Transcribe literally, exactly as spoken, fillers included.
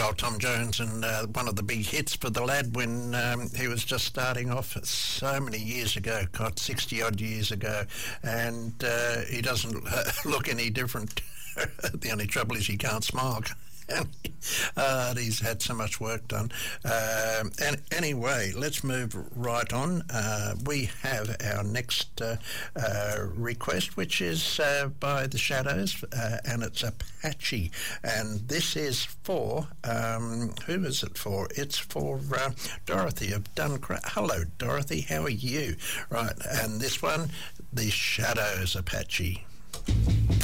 old Tom Jones, and uh, one of the big hits for the lad when um, he was just starting off so many years ago, God, sixty odd years ago, and uh, he doesn't uh, look any different. The only trouble is he can't smile. uh, he's had so much work done. Uh, and anyway, let's move right on. Uh, we have our next uh, uh, request, which is uh, by The Shadows, uh, and it's Apache. And this is for, um, who is it for? It's for uh, Dorothy of Duncra. Hello, Dorothy, how are you? Right, and this one, The Shadows, Apache.